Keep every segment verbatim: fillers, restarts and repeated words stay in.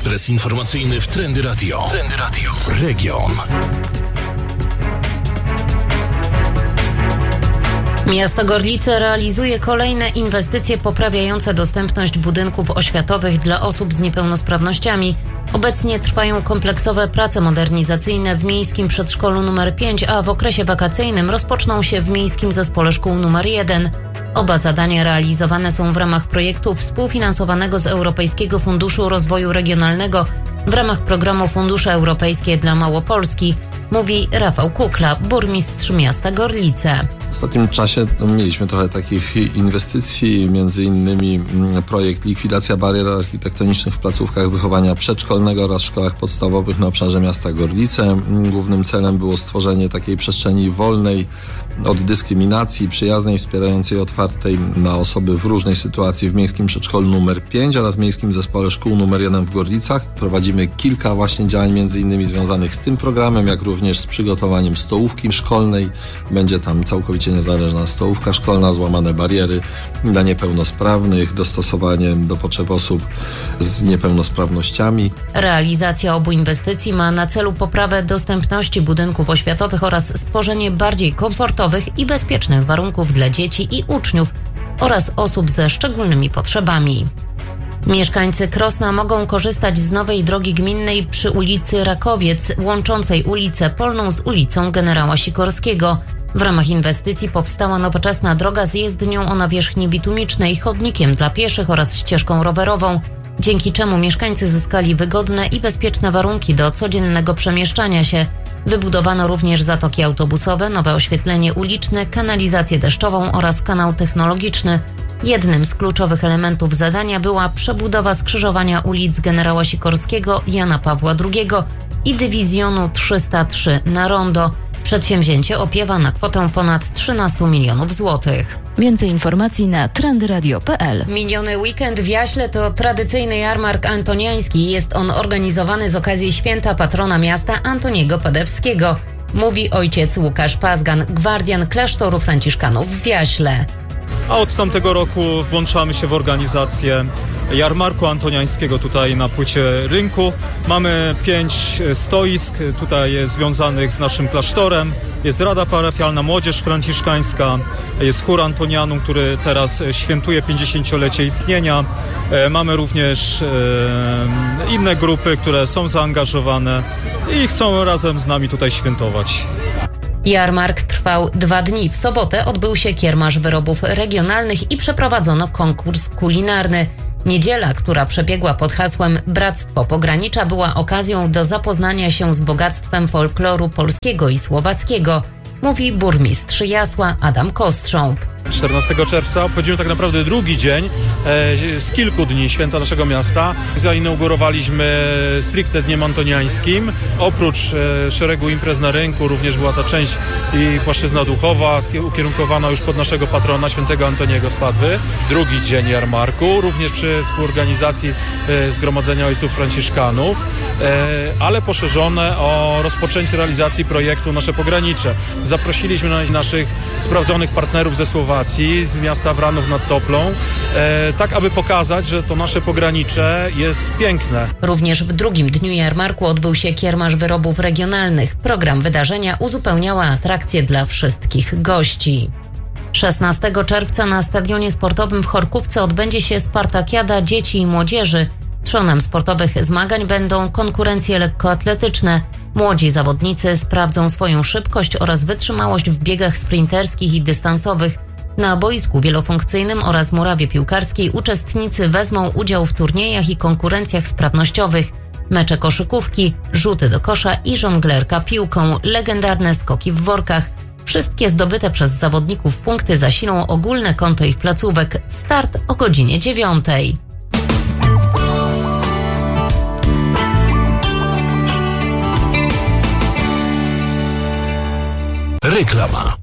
Ekspres informacyjny w Trendy Radio. Trendy Radio. Region. Miasto Gorlice realizuje kolejne inwestycje poprawiające dostępność budynków oświatowych dla osób z niepełnosprawnościami. Obecnie trwają kompleksowe prace modernizacyjne w Miejskim Przedszkolu nr pięć, a w okresie wakacyjnym rozpoczną się w Miejskim Zespole Szkół nr jeden. Oba zadania realizowane są w ramach projektu współfinansowanego z Europejskiego Funduszu Rozwoju Regionalnego w ramach programu Fundusze Europejskie dla Małopolski, mówi Rafał Kukla, burmistrz miasta Gorlice. W ostatnim czasie no, mieliśmy trochę takich inwestycji, między innymi projekt likwidacja barier architektonicznych w placówkach wychowania przedszkolnego oraz szkołach podstawowych na obszarze miasta Gorlice. Głównym celem było stworzenie takiej przestrzeni wolnej od dyskryminacji, przyjaznej, wspierającej, otwartej na osoby w różnej sytuacji w Miejskim Przedszkolu nr pięć oraz Miejskim Zespole Szkół nr jeden w Gorlicach. Prowadzimy kilka właśnie działań między innymi związanych z tym programem, jak również z przygotowaniem stołówki szkolnej. Będzie tam całkowicie niezależna stołówka szkolna, złamane bariery dla niepełnosprawnych, dostosowanie do potrzeb osób z niepełnosprawnościami. Realizacja obu inwestycji ma na celu poprawę dostępności budynków oświatowych oraz stworzenie bardziej komfortowych i bezpiecznych warunków dla dzieci i uczniów oraz osób ze szczególnymi potrzebami. Mieszkańcy Krosna mogą korzystać z nowej drogi gminnej przy ulicy Rakowiec, łączącej ulicę Polną z ulicą Generała Sikorskiego. W ramach inwestycji powstała nowoczesna droga z jezdnią o nawierzchni bitumicznej, chodnikiem dla pieszych oraz ścieżką rowerową, dzięki czemu mieszkańcy zyskali wygodne i bezpieczne warunki do codziennego przemieszczania się. Wybudowano również zatoki autobusowe, nowe oświetlenie uliczne, kanalizację deszczową oraz kanał technologiczny. Jednym z kluczowych elementów zadania była przebudowa skrzyżowania ulic Generała Sikorskiego, Jana Pawła drugiego i Dywizjonu trzysta trzy na rondo. Przedsięwzięcie opiewa na kwotę ponad trzynaście milionów złotych. Więcej informacji na trendyradio kropka p l. Miniony weekend w Jaśle to tradycyjny jarmark antoniański. Jest on organizowany z okazji święta patrona miasta Antoniego Padewskiego, mówi ojciec Łukasz Pazgan, gwardian klasztoru franciszkanów w Jaśle. A od tamtego roku włączamy się w organizację jarmarku antoniańskiego tutaj na płycie rynku. Mamy pięć stoisk tutaj związanych z naszym klasztorem. Jest Rada Parafialna, Młodzież Franciszkańska, jest chór Antonianum, który teraz świętuje pięćdziesięciolecie istnienia. Mamy również inne grupy, które są zaangażowane i chcą razem z nami tutaj świętować. Jarmark trwał dwa dni. W sobotę odbył się kiermasz wyrobów regionalnych i przeprowadzono konkurs kulinarny. Niedziela, która przebiegła pod hasłem Bractwo Pogranicza, była okazją do zapoznania się z bogactwem folkloru polskiego i słowackiego, mówi burmistrz Jasła Adam Kostrząb. czternastego czerwca obchodzimy tak naprawdę drugi dzień e, z kilku dni święta naszego miasta. Zainaugurowaliśmy stricte dniem antoniańskim. Oprócz e, szeregu imprez na rynku również była ta część i płaszczyzna duchowa ukierunkowana już pod naszego patrona, świętego Antoniego z Padwy. Drugi dzień jarmarku, również przy współorganizacji e, Zgromadzenia Ojców Franciszkanów, e, ale poszerzone o rozpoczęcie realizacji projektu Nasze Pogranicze. Zaprosiliśmy naszych sprawdzonych partnerów ze Słowacji, z miasta Wranów nad Toplą, e, tak aby pokazać, że to nasze pogranicze jest piękne. Również w drugim dniu jarmarku odbył się kiermasz wyrobów regionalnych. Program wydarzenia uzupełniała atrakcje dla wszystkich gości. szesnastego czerwca na stadionie sportowym w Chorkówce odbędzie się Spartakiada Dzieci i Młodzieży. Trzonem sportowych zmagań będą konkurencje lekkoatletyczne. Młodzi zawodnicy sprawdzą swoją szybkość oraz wytrzymałość w biegach sprinterskich i dystansowych. Na boisku wielofunkcyjnym oraz murawie piłkarskiej uczestnicy wezmą udział w turniejach i konkurencjach sprawnościowych. Mecze koszykówki, rzuty do kosza i żonglerka piłką, legendarne skoki w workach. Wszystkie zdobyte przez zawodników punkty zasilą ogólne konto ich placówek. Start o godzinie dziewiątej. Reklama.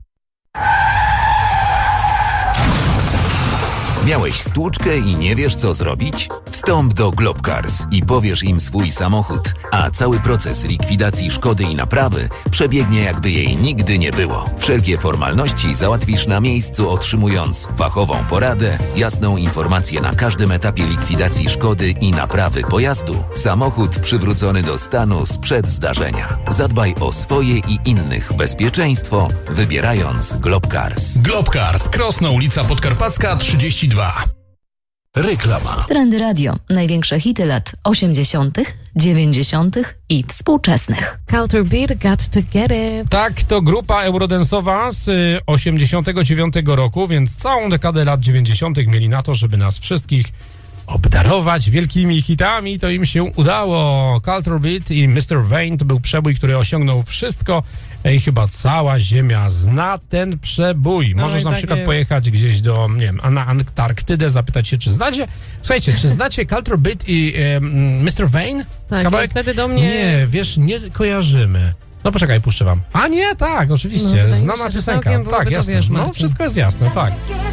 Miałeś stłuczkę i nie wiesz, co zrobić? Wstąp do Globcars i powierz im swój samochód, a cały proces likwidacji szkody i naprawy przebiegnie, jakby jej nigdy nie było. Wszelkie formalności załatwisz na miejscu, otrzymując fachową poradę, jasną informację na każdym etapie likwidacji szkody i naprawy pojazdu. Samochód przywrócony do stanu sprzed zdarzenia. Zadbaj o swoje i innych bezpieczeństwo, wybierając Globcars. Globcars, Krosno, ulica Podkarpacka trzydzieści dwa. Reklama. Trendy Radio. Największe hity lat osiemdziesiątych, dziewięćdziesiątych i współczesnych. Culture Beat, Got to Get It. Tak, to grupa eurodensowa z osiemdziesiątego dziewiątego roku, więc całą dekadę lat dziewięćdziesiątych mieli na to, żeby nas wszystkich obdarować wielkimi hitami. To im się udało. Culture Beat i mister Vain to był przebój, który osiągnął wszystko i chyba cała ziemia zna ten przebój. No Możesz na tak przykład jest. pojechać gdzieś do, nie wiem, na Antarktydę, zapytać się, czy znacie, słuchajcie, czy znacie Culture Beat i e, mister Vain? Tak, Kawałek? i wtedy do mnie... Nie, wiesz, nie kojarzymy. No poczekaj, puszczę wam. A nie, tak, oczywiście, No, wydaje mi znana się, że piosenka. całkiem byłoby Tak, to, jasne. wiesz, No, Marcin. wszystko jest jasne, tak.